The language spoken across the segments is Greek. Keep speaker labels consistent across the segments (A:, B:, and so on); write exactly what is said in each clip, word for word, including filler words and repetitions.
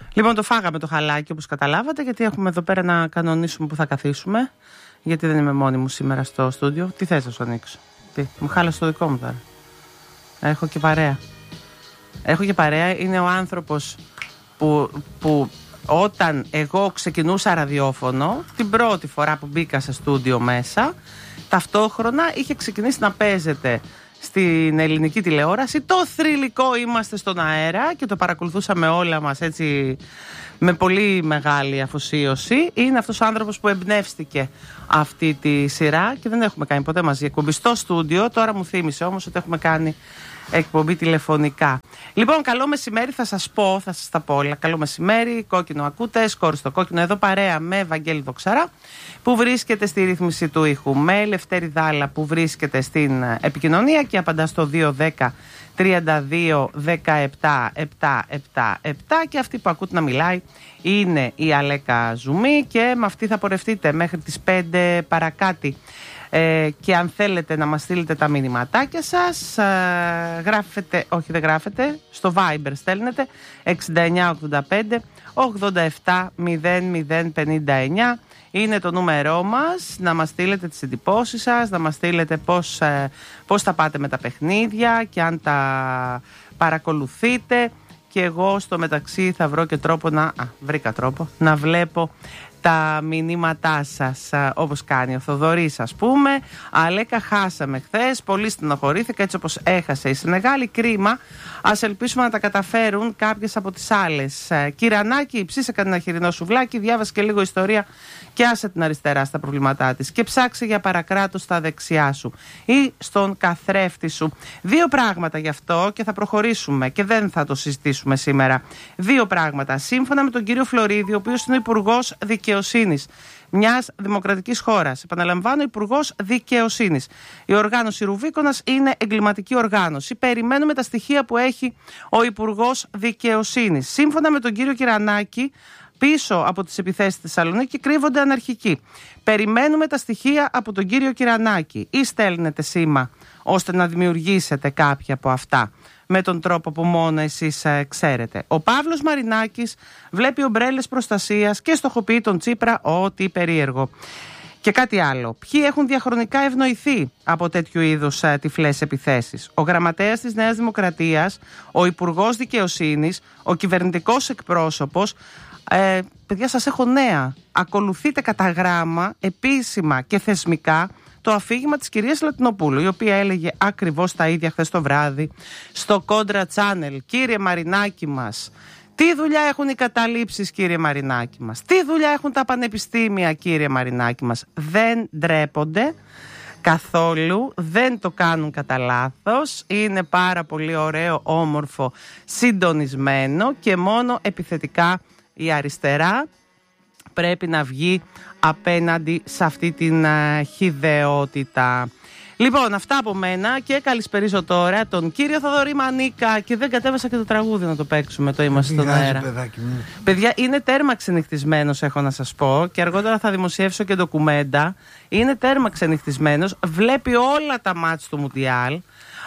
A: Λοιπόν, το φάγαμε το χαλάκι όπως καταλάβατε, γιατί έχουμε εδώ πέρα να κανονίσουμε που θα καθίσουμε. Γιατί δεν είμαι μόνη μου σήμερα στο στούντιο. Τι θες να σου ανοίξω? Τι, μου χάλασε το δικό μου τώρα. Έχω και παρέα. Έχω και παρέα. Είναι ο άνθρωπος που, που όταν εγώ ξεκινούσα ραδιόφωνο, την πρώτη φορά που μπήκα σε στούντιο μέσα, ταυτόχρονα είχε ξεκινήσει να παίζεται στην ελληνική τηλεόραση το θρυλικό «Είμαστε στον αέρα» και το παρακολουθούσαμε όλα μας έτσι με πολύ μεγάλη αφοσίωση. Είναι αυτός ο άνθρωπος που εμπνεύστηκε αυτή τη σειρά και δεν έχουμε κάνει ποτέ μαζί εκπομπή στο στούντιο. Τώρα μου θύμισε όμως ότι έχουμε κάνει εκπομπή τηλεφωνικά. Λοιπόν, καλό μεσημέρι, θα σας πω, θα σας τα πω όλα. Καλό μεσημέρι, κόκκινο ακούτε, σκόρ στο κόκκινο, εδώ παρέα με Βαγγέλη Δοξαρά που βρίσκεται στη ρύθμιση του ήχου, με Λευτέρη Δάλα που βρίσκεται στην επικοινωνία και απαντά στο δύο δέκα τριάντα δύο δεκαεπτά επτακόσια εβδομήντα επτά, και αυτή που ακούτε να μιλάει είναι η Αλέκα Ζουμί και με αυτή θα πορευτείτε μέχρι τις πέντε παρακάτι. Ε, και αν θέλετε να μας στείλετε τα μηνυματάκια σας, ε, γράφετε, όχι δεν γράφετε, στο Viber στέλνετε εξήντα εννιά ογδόντα πέντε ογδόντα επτά μηδέν μηδέν πενήντα εννιά. Είναι το νούμερό μας, να μας στείλετε τις εντυπώσεις σας, να μας στείλετε πώς, ε, πώς θα πάτε με τα παιχνίδια και αν τα παρακολουθείτε. Και εγώ στο μεταξύ θα βρω και τρόπο να, α, βρήκα τρόπο, να βλέπω τα μηνύματά σας, όπως κάνει ο Θοδωρής, ας πούμε. Αλέκα, χάσαμε χθες, πολύ στενοχωρήθηκα έτσι όπως έχασε η Σενεγάλη, κρίμα. Ας ελπίσουμε να τα καταφέρουν κάποιες από τις άλλες. Κυρανάκη, ψήσε κανένα χοιρινό σουβλάκι, διάβασε και λίγο ιστορία και άσε την αριστερά στα προβλήματά της και ψάξε για παρακράτος στα δεξιά σου ή στον καθρέφτη σου. Δύο πράγματα γι' αυτό και θα προχωρήσουμε και δεν θα το συζητήσουμε σήμερα. Δύο πράγματα. Σύμφωνα με τον κύριο Φλωρίδη, ο οποίος είναι υπουργός δικαιοσύνης μιας δημοκρατικής χώρας. Επαναλαμβάνω, υπουργός δικαιοσύνης. Η οργάνωση Ρουβίκονας είναι εγκληματική οργάνωση. Περιμένουμε τα στοιχεία που έχει ο υπουργός δικαιοσύνης. Σύμφωνα με τον κύριο Κυρανάκη, πίσω από τις επιθέσεις στη Θεσσαλονίκη κρύβονται αναρχικοί. Περιμένουμε τα στοιχεία από τον κύριο Κυρανάκη. Ή στέλνετε σήμα ώστε να δημιουργήσετε κάποια από αυτά με τον τρόπο που μόνο εσείς ε, ξέρετε. Ο Παύλος Μαρινάκης βλέπει ομπρέλες προστασίας και στοχοποιεί τον Τσίπρα, ό,τι περίεργο. Και κάτι άλλο. Ποιοι έχουν διαχρονικά ευνοηθεί από τέτοιου είδους ε, τυφλές επιθέσεις? Ο γραμματέας της Νέας Δημοκρατίας, ο υπουργός δικαιοσύνης, ο κυβερνητικός εκπρόσωπος. Ε, παιδιά, σας έχω νέα. Ακολουθείτε κατά γράμμα, επίσημα και θεσμικά, το αφήγημα της κυρίας Λατινοπούλου, η οποία έλεγε ακριβώς τα ίδια χθες το βράδυ στο Κόντρα Channel. Κύριε Μαρινάκη μας, τι δουλειά έχουν οι καταλήψεις, κύριε Μαρινάκη μας? Τι δουλειά έχουν τα πανεπιστήμια, κύριε Μαρινάκη μας? Δεν ντρέπονται καθόλου, δεν το κάνουν κατά λάθος. Είναι πάρα πολύ ωραίο, όμορφο, συντονισμένο και μόνο επιθετικά η αριστερά πρέπει να βγει απέναντι σε αυτή την uh, χυδαιότητα. Λοιπόν, αυτά από μένα και καλησπερίζω τώρα τον κύριο Θοδωρή Μανίκα και δεν κατέβασα και το τραγούδι να το παίξουμε, το «Είμαστε στον αέρα».
B: Παιδάκι μου.
A: Παιδιά, είναι τέρμα ξενυχτισμένος, έχω να σας πω, και αργότερα θα δημοσιεύσω και ντοκουμέντα. Είναι τέρμα ξενυχτισμένος, βλέπει όλα τα μάτς του Μουντιάλ.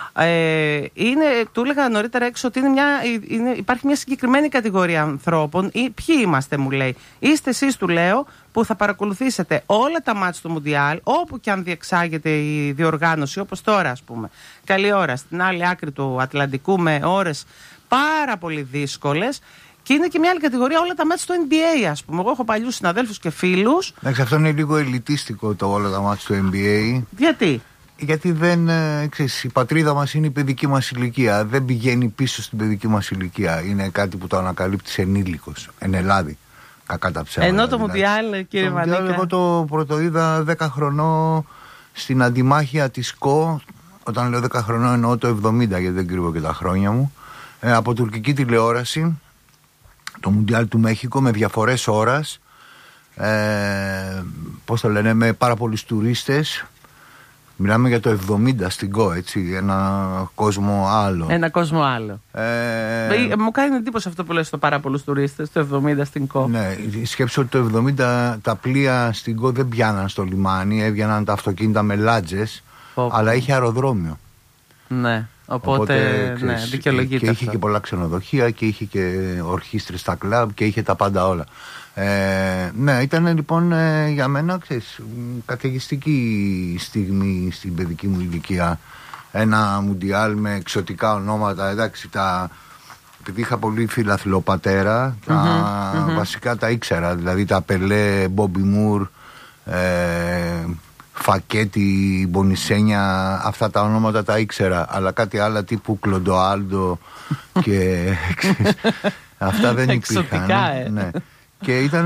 A: Ε, είναι, του έλεγα νωρίτερα έξω ότι είναι μια, είναι, υπάρχει μια συγκεκριμένη κατηγορία ανθρώπων. Ή, ποιοι είμαστε, μου λέει? Είστε εσείς, του λέω, που θα παρακολουθήσετε όλα τα μάτς του Μουντιάλ, όπου και αν διεξάγεται η διοργάνωση, όπως τώρα, ας πούμε. Καλή ώρα στην άλλη άκρη του Ατλαντικού, με ώρες πάρα πολύ δύσκολες. Και είναι και μια άλλη κατηγορία, όλα τα μάτς του N B A, ας πούμε. Εγώ έχω παλιούς συναδέλφους και φίλους.
B: Εντάξει, αυτό είναι λίγο ελιτίστικο το όλα τα μάτς του N B A.
A: Γιατί?
B: Γιατί δεν, ε, ξέρεις, η πατρίδα μας είναι η παιδική μας ηλικία. Δεν πηγαίνει πίσω στην παιδική μας ηλικία. Είναι κάτι που το ανακαλύπτεις ενήλικος, εν Ελλάδη. Κακά τα ψέματα.
A: Ενώ το
B: δηλαδή.
A: Μουντιάλ, κύριε
B: το
A: Μανίκα.
B: Μουντιάλ, εγώ το πρωτοείδα δέκα χρονών στην αντιμάχεια της ΚΟ. Όταν λέω δέκα χρονών εννοώ το εβδομήντα, γιατί δεν κρύβω και τα χρόνια μου. Ε, από τουρκική τηλεόραση. Το Μουντιάλ του Μέχικο με διαφορές ώρας. Ε, πώς το λένε, με πάρα πολλούς τουρίστες. Μιλάμε για το εβδομήντα στην ΚΟ, έτσι, ένα κόσμο άλλο.
A: Ένα κόσμο άλλο. Ε... Μου κάνει εντύπωση αυτό που λες στο πάρα πολλούς τουρίστες, το εβδομήντα στην ΚΟ.
B: Ναι, σκέψω ότι το εβδομήντα τα πλοία στην ΚΟ δεν πιάναν στο λιμάνι, έβγαιναν τα αυτοκίνητα με λάτζες, αλλά είχε αεροδρόμιο.
A: Ναι. Οπότε, Οπότε ναι, δικαιολογείται.
B: Και είχε και πολλά ξενοδοχεία και είχε και ορχήστρες στα κλαμπ και είχε τα πάντα όλα. Ε, ναι, ήταν λοιπόν ε, για μένα, ξέρεις, καταιγιστική στιγμή στην παιδική μου ηλικία. Ένα μουντιάλ με εξωτικά ονόματα, εντάξει, τα... επειδή είχα πολύ φιλαθλό πατέρα, mm-hmm, τα... mm-hmm. βασικά τα ήξερα, δηλαδή τα Πελέ, Μπόμπι Μουρ, ε, Φακέτη, Μπονισένια, αυτά τα ονόματα τα ήξερα, αλλά κάτι άλλα τύπου Κλοντοάλντο και αυτά δεν υπήρχαν.
A: Ε.
B: Ναι. Και ήταν,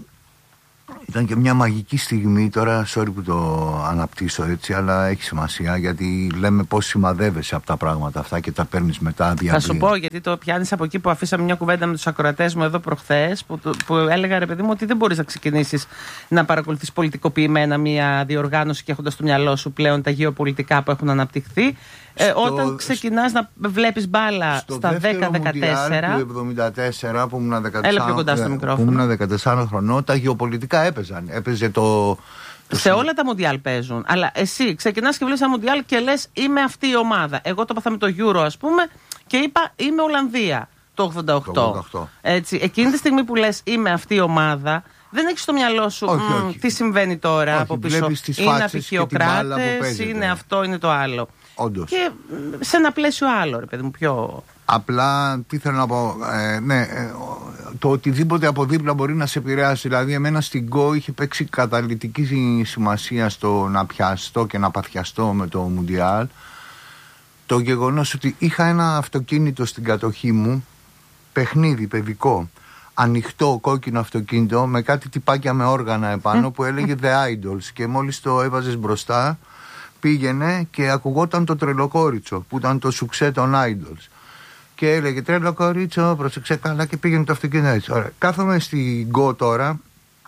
B: ήταν και μια μαγική στιγμή, τώρα sorry που το αναπτύσσω έτσι, αλλά έχει σημασία γιατί λέμε πώς σημαδεύεσαι από τα πράγματα αυτά και τα παίρνεις μετά διαβία.
A: Θα σου πω, γιατί το πιάνεις από εκεί που αφήσαμε μια κουβέντα με τους ακροατές μου εδώ προχθές, που, που έλεγα ρε παιδί μου ότι δεν μπορείς να ξεκινήσεις να παρακολουθείς πολιτικοποιημένα μια διοργάνωση και έχοντας στο μυαλό σου πλέον τα γεωπολιτικά που έχουν αναπτυχθεί. Ε, στο, όταν ξεκινάς να βλέπεις μπάλα στα δέκα δεκατέσσερα.
B: Στο εβδομήντα τέσσερα που ήμουν
A: δεκατέσσερα
B: χρονών, τα γεωπολιτικά έπαιζαν. Έπαιζε το. το
A: σε όλα τα μουντιάλ παίζουν. Αλλά εσύ ξεκινάς και βλέπεις ένα μουντιάλ και λες είμαι αυτή η ομάδα. Εγώ το πάθαμε το Euro, ας πούμε, και είπα είμαι Ολλανδία το ογδόντα οκτώ.
B: Το ογδόντα οκτώ.
A: Έτσι, εκείνη τη στιγμή που λες είμαι αυτή η ομάδα, δεν έχεις στο μυαλό σου
B: όχι,
A: μ,
B: όχι.
A: τι συμβαίνει τώρα
B: όχι,
A: από πίσω. Είναι απεικιοκράτες, είναι αυτό, είναι το άλλο.
B: Όντως.
A: Και σε ένα πλαίσιο άλλο, ρε παιδί μου, πιο.
B: Απλά, τι θέλω να πω, ε, ναι, ε, το οτιδήποτε από δίπλα μπορεί να σε επηρεάσει. Δηλαδή, εμένα στην γκο είχε παίξει καταλυτική σημασία στο να πιαστώ και να παθιαστώ με το Μουντιάλ. Το γεγονός ότι είχα ένα αυτοκίνητο στην κατοχή μου, παιχνίδι παιδικό, ανοιχτό κόκκινο αυτοκίνητο με κάτι τυπάκια με όργανα επάνω που έλεγε The Idols, και μόλις το έβαζες μπροστά πήγαινε και ακουγόταν το Τρελοκόριτσο που ήταν το σουξέ των Idols και έλεγε Τρελοκόριτσο, πρόσεξε καλά, και πήγαινε το αυτοκίνητο έτσι. Ωραία. Κάθομαι στην γκο τώρα.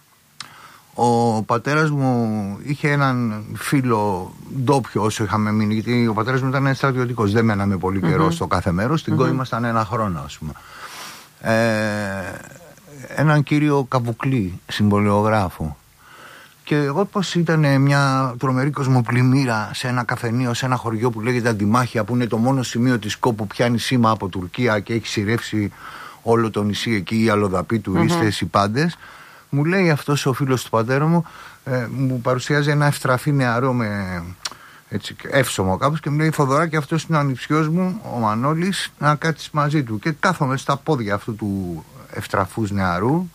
B: Ο πατέρας μου είχε έναν φίλο ντόπιο όσο είχαμε μείνει, γιατί ο πατέρας μου ήταν στρατιωτικός, δεν μέναμε πολύ καιρό mm-hmm. στο κάθε μέρος. Στην mm-hmm. γκο ήμασταν ένα χρόνο, ας πούμε. Ε, έναν κύριο Καβουκλή, συμβολιογράφο. Και εγώ πως ήταν μια τρομερή κοσμοπλημμύρα σε ένα καφενείο, σε ένα χωριό που λέγεται Αντιμάχια, που είναι το μόνο σημείο της ΚΟ που πιάνει σήμα από Τουρκία και έχει σειρεύσει όλο το νησί εκεί, οι αλλοδαποί τουρίστες, mm-hmm. οι πάντες. Μου λέει αυτός ο φίλος του πατέρα μου, ε, μου παρουσιάζει ένα ευτραφή νεαρό με έτσι, εύσωμο κάπως και μου λέει Θοδωράκη, αυτός είναι ο ανιψιός μου, ο Μανώλης, να κάτσεις μαζί του. Και κάθομαι στα πόδια αυτού του ευτραφούς νεαρού,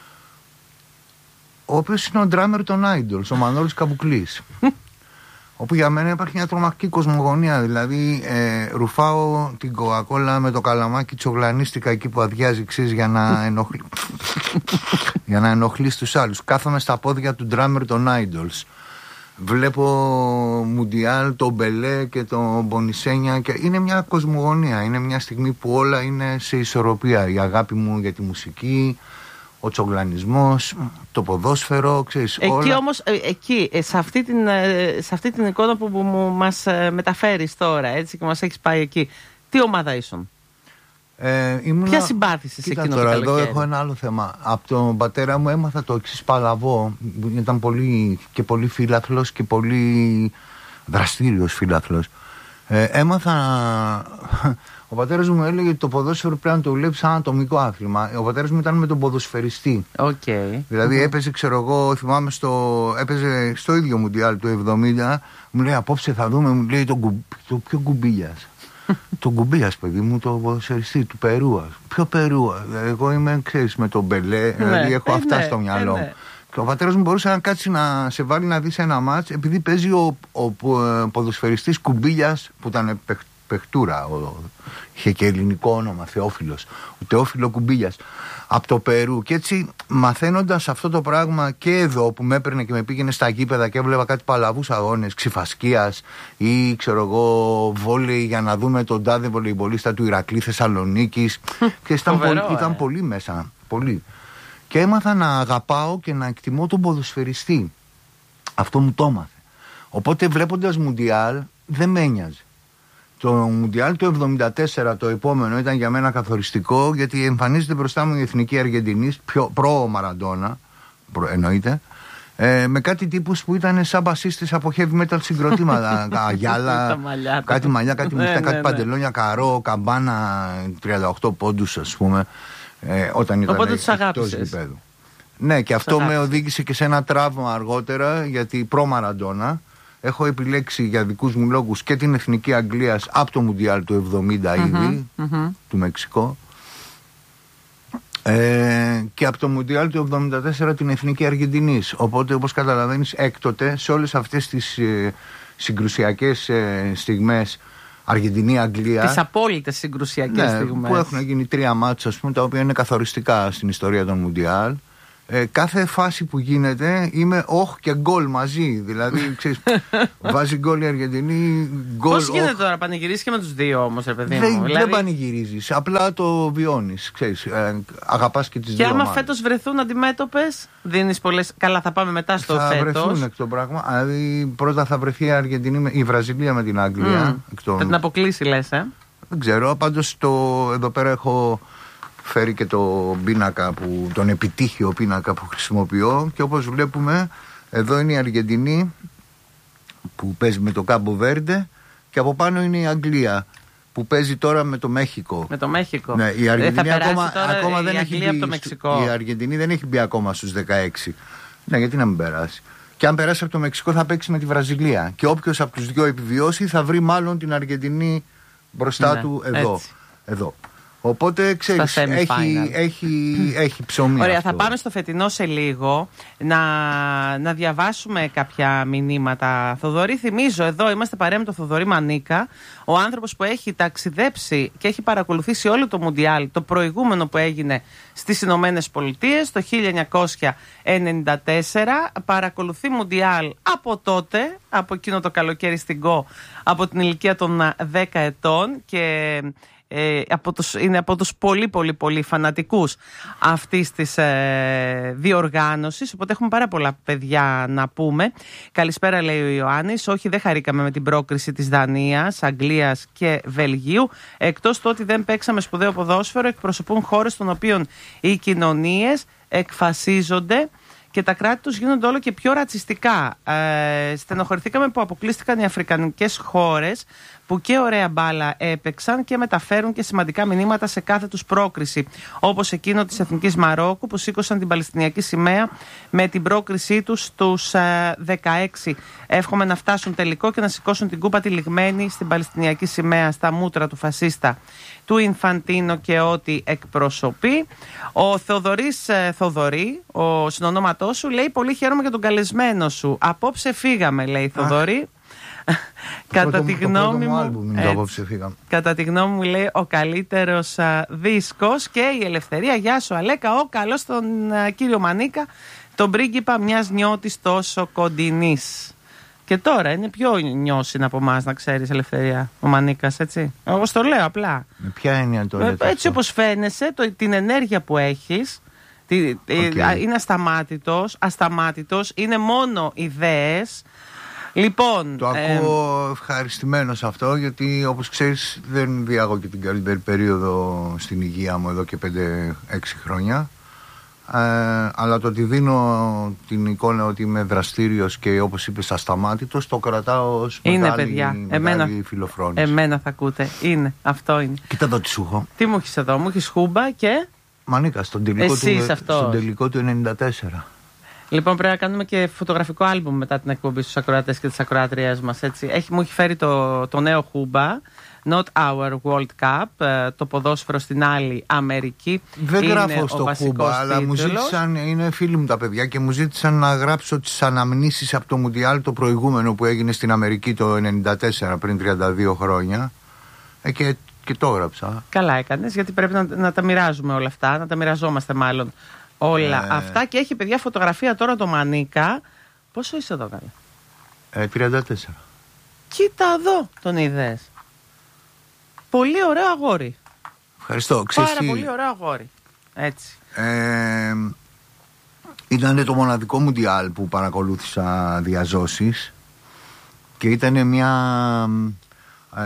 B: ο οποίος είναι ο ντράμερ των Idols, ο Μανώλης Καβουκλής. Όπου για μένα υπάρχει μια τρομακτική κοσμογονία. Δηλαδή, ε, ρουφάω την κοκακόλα με το καλαμάκι, τσογλανίστηκα εκεί που αδειάζει, ξέρεις, για να ενοχλεί. για να ενοχλείς τους άλλους. Κάθομαι στα πόδια του ντράμερ των Idols. Βλέπω Μουντιάλ, τον Μπελέ και τον Μπονισένια. Και είναι μια κοσμογονία. Είναι μια στιγμή που όλα είναι σε ισορροπία. Η αγάπη μου για τη μουσική, ο τσογλανισμός, το ποδόσφαιρο, ξέρεις,
A: εκεί
B: όλα.
A: Όμως, ε, εκεί, ε, σε, αυτή την, ε, σε αυτή την εικόνα που, που μου, μας ε, μεταφέρεις τώρα, έτσι, και μας έχεις πάει εκεί, τι ομάδα ήσουν?
B: Ε, ήμουνα...
A: Ποια συμπάθησες
B: Κοίτα
A: εκείνο
B: τώρα,
A: το καλοκαίρι?
B: εδώ έχω ένα άλλο θέμα. Από τον πατέρα μου έμαθα το εξής παλαβό, που ήταν πολύ, και πολύ φίλαθλος και πολύ δραστήριος φίλαθλος. Ε, έμαθα... Ο πατέρας μου έλεγε ότι το ποδόσφαιρο πρέπει να το βλέπει σαν ατομικό άθλημα. Ο πατέρας μου ήταν με τον ποδοσφαιριστή.
A: Okay.
B: Δηλαδή mm-hmm. έπαιζε, ξέρω εγώ, θυμάμαι, στο, έπαιζε στο ίδιο Μουντιάλ του εβδομήντα. Μου λέει απόψε θα δούμε, μου λέει το, το πιο Κουμπίλιας. Το Κουμπίλιας, παιδί μου, το ποδοσφαιριστή του Περού. Ποιο Περού? Εγώ είμαι, ξέρεις, με τον Μπελέ, δηλαδή έχω αυτά στο μυαλό μου. Και ο πατέρας μου μπορούσε να κάτσει να σε βάλει να δεις ένα μάτς, επειδή παίζει ο, ο, ο ποδοσφαιριστής Κουμπίλιας, που ήταν παιχτούρα, ο, είχε και ελληνικό όνομα, Θεόφιλος, ο Θεόφιλο Κουμπίλιας, από το Περού. Και έτσι, μαθαίνοντας αυτό το πράγμα και εδώ που με έπαιρνε και με πήγαινε στα γήπεδα και έβλεπα κάτι παλαβούς αγώνες ξυφασκίας ή ξέρω εγώ βόλεϊ για να δούμε τον τάδε βολεϊμπολίστα του Ηρακλή Θεσσαλονίκης. Και ήταν, πολύ, ε. ήταν πολύ μέσα, πολύ. Και έμαθα να αγαπάω και να εκτιμώ τον ποδοσφαιριστή. Αυτό μου το έμαθε. Οπότε βλέποντας Μουντιάλ δεν με ένοιαζε. Το Μουντιάλ του εβδομήντα τέσσερα, το επόμενο, ήταν για μένα καθοριστικό, γιατί εμφανίζεται μπροστά μου η Εθνική Αργεντινής, προ Μαραντόνα, εννοείται, Ε, με κάτι τύπους που ήταν σαν μπασίστες από heavy metal συγκροτήματα. Αγιάλα, κάτι μαλλιά, κάτι μουστά, ναι, κάτι ναι, παντελόνια, ναι. Καρό, καμπάνα, τριάντα οκτώ πόντους, ας πούμε. Ε, όταν ήταν
A: Οπότε τους αγάπησες.
B: Ναι, και αυτό με οδήγησε και σε ένα τραύμα αργότερα, γιατί προ-Μαραντόνα έχω επιλέξει για δικούς μου λόγους και την Εθνική Αγγλίας από το Μουντιάλ του εβδομήντα mm-hmm, ήδη, mm-hmm. του Μεξικό, ε, και από το Μουντιάλ του εβδομήντα τέσσερα την Εθνική Αργεντινής. Οπότε, όπως καταλαβαίνεις, έκτοτε σε όλες αυτές τις ε, συγκρουσιακές ε, στιγμές, Αργεντινή-Αγγλία.
A: Τις απόλυτες συγκρουσιακές
B: ναι,
A: στιγμές.
B: Που έχουν γίνει τρία μάτς, ας πούμε, τα οποία είναι καθοριστικά στην ιστορία των Μουντιάλ. Ε, κάθε φάση που γίνεται είμαι όχ και γκολ μαζί. Δηλαδή, ξέρεις, βάζει γκολ η Αργεντινή.
A: Πώς γίνεται τώρα, πανηγυρίζεις και με τους δύο όμως, ρε παιδί μου?
B: Δεν,
A: δηλαδή...
B: δεν πανηγυρίζεις, απλά το βιώνεις. Ξέρεις, ε, αγαπάς και τις
A: και
B: δύο.
A: Και άμα
B: ομάδες.
A: φέτος βρεθούν αντιμέτωπες, δίνεις πολλές. Καλά, θα πάμε μετά στο
B: θα
A: φέτος.
B: Θα βρεθούν εκ των πράγμα. Δηλαδή, πρώτα θα βρεθεί η Αργεντινή, η Βραζιλία με την Αγγλία.
A: Mm.
B: Εκ των...
A: Θα την αποκλείσει, λες, ε?
B: Δεν ξέρω. Πάντως, το... εδώ πέρα έχω φέρει και το πίνακα, που, τον επιτύχιο πίνακα που χρησιμοποιώ, και όπως βλέπουμε εδώ είναι η Αργεντινή που παίζει με το Κάμπο Βέρντε και από πάνω είναι η Αγγλία που παίζει τώρα με το Μέχικο.
A: Με το Μέχικο.
B: Ναι, η Αργεντινή ακόμα, ακόμα
A: η
B: δεν έχει μπει,
A: από το Μεξικό.
B: Η Αργεντινή δεν έχει μπει ακόμα στους δεκαέξι. Ναι, γιατί να μην περάσει. Και αν περάσει από το Μεξικό θα παίξει με τη Βραζιλία. Και όποιος από τους δυο επιβιώσει θα βρει μάλλον την Αργεντινή μπροστά ναι, του εδώ. εδώ. Οπότε ξέρεις, έχει, έχει, έχει ψωμί.
A: Ωραία,
B: αυτό.
A: Θα πάμε στο φετινό σε λίγο να, να διαβάσουμε κάποια μηνύματα. Θοδωρή, θυμίζω, εδώ είμαστε παρέα με τον Θοδωρή Μανίκα, ο άνθρωπος που έχει ταξιδέψει και έχει παρακολουθήσει όλο το Μουντιάλ, το προηγούμενο που έγινε στις Ηνωμένες Πολιτείες το χίλια εννιακόσια ενενήντα τέσσερα. Παρακολουθεί Μουντιάλ από τότε, από εκείνο το καλοκαίρι στην Γκο, από την ηλικία των δέκα ετών, και Ε, από τους, είναι από τους πολύ πολύ πολύ φανατικούς αυτής της ε, διοργάνωσης. Οπότε έχουμε πάρα πολλά παιδιά να πούμε. Καλησπέρα, λέει ο Ιωάννης. Όχι, δεν χαρήκαμε με την πρόκριση της Δανίας, Αγγλίας και Βελγίου. Εκτός του ότι δεν παίξαμε σπουδαίο ποδόσφαιρο, εκπροσωπούν χώρες των οποίων οι κοινωνίες εκφασίζονται και τα κράτη τους γίνονται όλο και πιο ρατσιστικά. Ε, στενοχωρηθήκαμε που αποκλείστηκαν οι αφρικανικές χώρες, που και ωραία μπάλα έπαιξαν και μεταφέρουν και σημαντικά μηνύματα σε κάθε τους πρόκριση. Όπως εκείνο της Εθνικής Μαρόκου, που σήκωσαν την Παλαιστινιακή σημαία με την πρόκρισή τους στους ε, δεκαέξι. Εύχομαι να φτάσουν τελικό και να σηκώσουν την κούπα τυλιγμένη στην Παλαιστινιακή σημαία στα μούτρα του φασίστα του Ινφαντίνο και ό,τι εκπροσωπεί. Ο Θεοδωρής ε, Θοδωρή, ο συνονόματός σου, λέει: πολύ χαίρομαι για τον καλεσμένο σου. Απόψε φύγαμε, λέει Θοδωρή. Κατά τη γνώμη μου, κατά τη γνώμη μου, λέει, ο καλύτερος α, δίσκος και η Ελευθερία. Γεια σου, Αλέκα. Ο καλός τον α, κύριο Μανίκα, τον πρίγκιπα μιας νιώτης τόσο κοντινής. Και τώρα είναι πιο νιώσιν από εμάς, να ξέρεις, Ελευθερία, ο Μανίκας, έτσι. Εγώ το λέω απλά.
B: Με ποια έννοια το λέτε?
A: Έτσι όπως φαίνεσαι, το, την ενέργεια που έχεις, τη, okay. είναι ασταμάτητος, ασταμάτητος, είναι μόνο ιδέες. Λοιπόν,
B: το ακούω ε, ευχαριστημένος αυτό, γιατί όπως ξέρεις δεν διάγω και την καλύτερη περίοδο στην υγεία μου εδώ και πέντε έξι χρόνια, ε, αλλά το ότι δίνω την εικόνα ότι είμαι δραστήριος και όπως είπες ασταμάτητος, το κρατάω ως
A: είναι,
B: μεγάλη,
A: παιδιά.
B: μεγάλη
A: εμένα,
B: φιλοφρόνηση.
A: Εμένα θα ακούτε, είναι, αυτό είναι.
B: Κοίτα εδώ τι σου έχω.
A: Τι μου έχεις εδώ? Μου έχεις χούμπα και
B: Μανίκα, στον τελικό, του, στον τελικό του ενενήντα τέσσερα.
A: Λοιπόν, πρέπει να κάνουμε και φωτογραφικό άλμπουμ μετά την εκπομπή στους ακροατές και τις ακροάτριές μας. Έτσι. Έχει, μου έχει φέρει το, το νέο χούμπα, Not Our World Cup, το ποδόσφαιρο στην άλλη Αμερική.
B: Δεν
A: είναι
B: γράφω στο χούμπα, αλλά μου ζήτησαν, είναι φίλοι μου τα παιδιά, και μου ζήτησαν να γράψω τις αναμνήσεις από το Μουντιάλ το προηγούμενο που έγινε στην Αμερική το ενενήντα τέσσερα, πριν τριάντα δύο χρόνια. Ε, και, και το έγραψα.
A: Καλά έκανες, γιατί πρέπει να, να τα μοιράζουμε όλα αυτά, να τα μοιραζόμαστε μάλλον. Όλα ε... αυτά, και έχει, παιδιά, φωτογραφία τώρα το Μανίκα. Πόσο είσαι εδώ, καλά?
B: Ε, τριάντα τέσσερα.
A: Κοίτα εδώ, τον είδες? Πολύ ωραίο αγόρι.
B: Ευχαριστώ.
A: Πάρα τι... πολύ ωραίο αγόρι. Έτσι.
B: Ε, ήταν το μοναδικό Μουντιάλ που παρακολούθησα διαζώσεις και ήταν μια ε,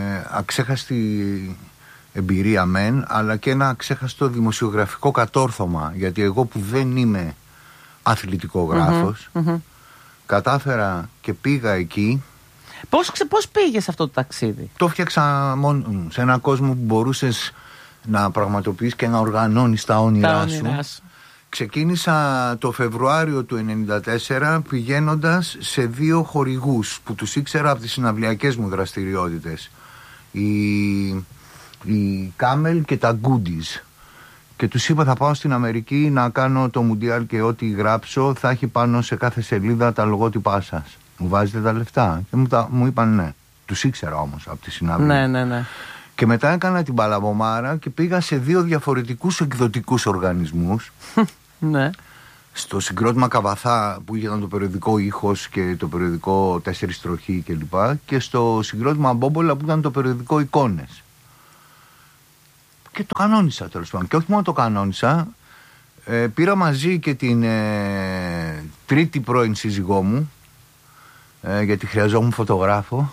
B: αξέχαστη εμπειρία μεν, αλλά και ένα αξέχαστο δημοσιογραφικό κατόρθωμα, γιατί εγώ που δεν είμαι αθλητικογράφος.
A: Mm-hmm, mm-hmm.
B: Κατάφερα και πήγα εκεί.
A: Πώς, πώς πήγες αυτό το ταξίδι?
B: Το φτιάξα μόνο σε έναν κόσμο που μπορούσες να πραγματοποιείς και να οργανώνεις τα όνειρά,
A: τα όνειρά σου.
B: σου. Ξεκίνησα το Φεβρουάριο του ενενήντα τέσσερα πηγαίνοντας σε δύο χορηγούς που τους ήξερα από τις συναυλιακές μου δραστηριότητες. Η, η Camel και τα Goodies. Και τους είπα θα πάω στην Αμερική να κάνω το Μουντιάλ και ό,τι γράψω θα έχει πάνω σε κάθε σελίδα τα λογότυπά σας. Μου βάζετε τα λεφτά? Και μου, τα, μου είπαν ναι. Τους ήξερα όμως από τη συναυλία.
A: Ναι, ναι, ναι.
B: Και μετά έκανα την παλαβομάρα και πήγα σε δύο διαφορετικούς εκδοτικούς οργανισμούς.
A: Ναι.
B: Στο συγκρότημα Καβαθά που ήταν το περιοδικό Ήχος και το περιοδικό Τέσσερις Τροχή κλπ. Και, και στο συγκρότημα Μπόμπολα που ήταν το περιοδικό Εικόνες. Και το κανόνισα τέλος πάντων. Και όχι μόνο το κανόνισα, ε, πήρα μαζί και την ε, τρίτη πρώην σύζυγό μου, ε, γιατί χρειαζόμουν φωτογράφο,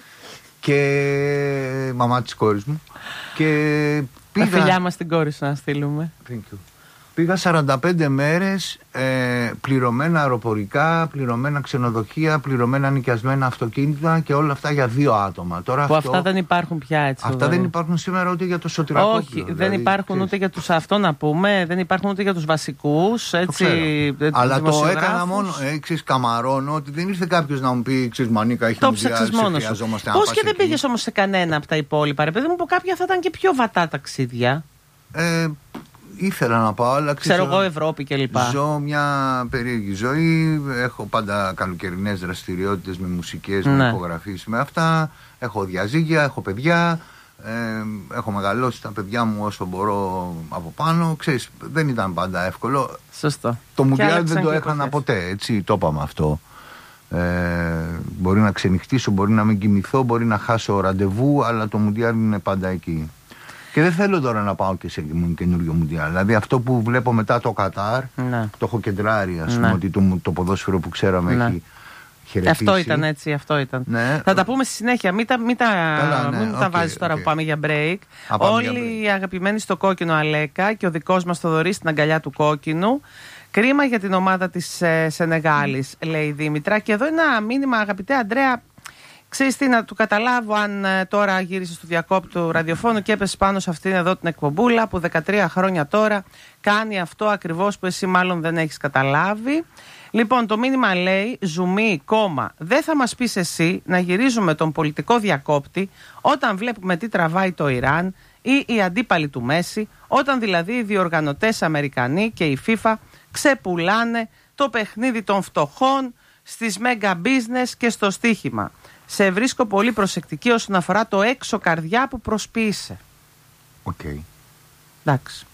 B: και μαμά της κόρης μου. Και πήγα...
A: Τα φιλιά μας στην κόρη σου να στείλουμε.
B: Thank you. Πήγα σαράντα πέντε μέρες, ε, πληρωμένα αεροπορικά, πληρωμένα ξενοδοχεία, πληρωμένα νοικιασμένα αυτοκίνητα και όλα αυτά για δύο άτομα. Τώρα
A: που
B: αυτό,
A: αυτά δεν υπάρχουν πια έτσι.
B: Αυτά δεν υπάρχουν σήμερα ούτε για το Σωτηρακόπουλο.
A: Όχι,
B: δηλαδή,
A: δεν υπάρχουν
B: ξέρεις,
A: ούτε για τους, αυτό να πούμε, δεν υπάρχουν ούτε για τους βασικούς. Έτσι,
B: το αλλά το έκανα μόνο, έξις καμαρώνω, ότι δεν ήρθε κάποιος να μου πει, ξέρεις Μανίκα, έχει
A: Μουντιάλ, χρειαζόμαστε. Πώς και δεν πήγες όμως σε κανένα από τα υπόλοιπα, ρε παιδί μου, που κάποια θα ήταν και πιο βατά ταξίδια.
B: Ε, ήθελα να πάω, αλλά
A: ξέρω εγώ Ευρώπη και λοιπά.
B: Ζω μια περίεργη ζωή. Έχω πάντα καλοκαιρινές δραστηριότητες με μουσικές,
A: ναι.
B: με υπογραφείς, με αυτά. Έχω διαζύγια, έχω παιδιά. Ε, έχω μεγαλώσει τα παιδιά μου όσο μπορώ από πάνω. Ξέρεις, δεν ήταν πάντα εύκολο.
A: Σωστό.
B: Το Μουντιάλ δεν το έχανα ποτέ, έτσι το είπαμε αυτό. Ε, μπορεί να ξενυχτήσω, μπορεί να μην κοιμηθώ, μπορεί να χάσω ραντεβού, αλλά το Μουντιάλ είναι πάντα εκεί. Και δεν θέλω τώρα να πάω και σε καινούριο Μουντιάλ. Δηλαδή αυτό που βλέπω μετά το Κατάρ, ναι. το έχω κεντράρει, ας πούμε, ναι. ότι το, το ποδόσφαιρο που ξέραμε ναι. έχει χαιρετήσει.
A: Αυτό ήταν έτσι, αυτό ήταν.
B: Ναι.
A: Θα τα πούμε στη συνέχεια. Μην τα, μην τα,
B: Καλά, ναι.
A: μην τα
B: okay,
A: βάζεις τώρα
B: okay.
A: που πάμε για break.
B: Α,
A: Όλοι
B: για break.
A: οι αγαπημένοι στο κόκκινο Αλέκα και ο δικός μας Θοδωρής στην αγκαλιά του κόκκινου. Κρίμα για την ομάδα της ε, Σενεγάλης, λέει η Δήμητρα. Και εδώ ένα μήνυμα, αγαπητέ Αντρέα. Ξέρεις τι, να του καταλάβω αν ε, τώρα γύρισε στο διακόπτη του ραδιοφώνου και έπεσε πάνω σε αυτήν εδώ την εκπομπούλα που δεκατρία χρόνια τώρα κάνει αυτό ακριβώς που εσύ μάλλον δεν έχεις καταλάβει. Λοιπόν, το μήνυμα λέει ζουμί, κόμμα, δεν θα μας πεις εσύ να γυρίζουμε τον πολιτικό διακόπτη όταν βλέπουμε τι τραβάει το Ιράν ή οι αντίπαλοι του Μέση, όταν δηλαδή οι διοργανωτές Αμερικανοί και η FIFA ξεπουλάνε το παιχνίδι των φτωχών στις mega business και στο στοίχημα. Σε βρίσκω πολύ προσεκτική όσον αφορά το έξω καρδιά που προσποιείσαι.
B: Οκ. Okay.
A: Εντάξει.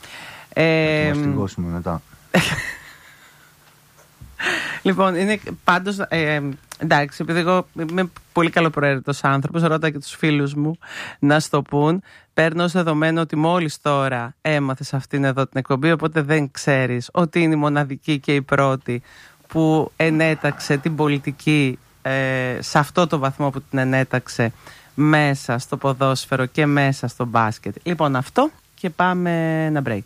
B: Ε, θα μαστιγώσουμε μετά.
A: Λοιπόν, είναι πάντως, ε, εντάξει, επειδή εγώ είμαι πολύ καλοπροαίρετος άνθρωπος, ρώτα και τους φίλους μου να στο πούν. Παίρνω ως δεδομένο ότι μόλις τώρα έμαθες αυτήν εδώ την εκπομπή, οπότε δεν ξέρεις ότι είναι η μοναδική και η πρώτη που ενέταξε την πολιτική ε, σε αυτό το βαθμό που την ενέταξε μέσα στο ποδόσφαιρο και μέσα στο μπάσκετ. Λοιπόν, αυτό και πάμε ένα break.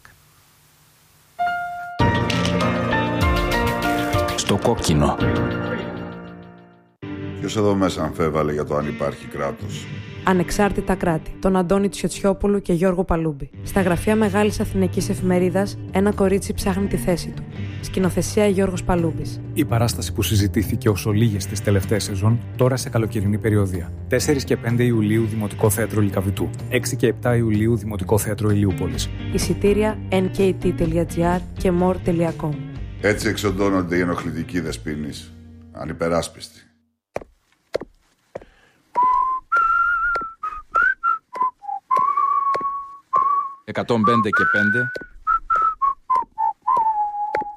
C: Στο κόκκινο.
D: Ποιος εδώ μέσα αμφέβαλε για το αν υπάρχει κράτος?
E: Ανεξάρτητα κράτη, τον Αντώνη Τσιοτσιόπουλου και Γιώργο Παλούμπη. Στα γραφεία Μεγάλης Αθηναϊκής Εφημερίδας, ένα κορίτσι ψάχνει τη θέση του. Σκηνοθεσία Γιώργος Παλούμπης.
F: Η παράσταση που συζητήθηκε ως ολίγες τις τελευταίες σεζόν, τώρα σε καλοκαιρινή περιοδία. τέσσερις και πέντε Ιουλίου Δημοτικό Θέατρο Λυκαβητού. έξι και επτά Ιουλίου Δημοτικό Θέατρο Ηλιούπολης.
E: Εισιτήρια εν κέι τι τελεία τζι άρ και more τελεία κομ.
D: Έτσι εξοντώνονται οι ενοχλητικοί δεσποίνεις. Ανυπεράσπιστοι.
C: εκατόν πέντε και πέντε